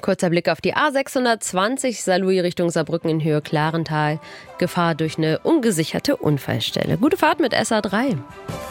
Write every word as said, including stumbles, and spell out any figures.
Kurzer Blick auf die A sechshundertzwanzig, Saarlouis Richtung Saarbrücken in Höhe Klarental. Gefahr durch eine ungesicherte Unfallstelle. Gute Fahrt mit S A drei.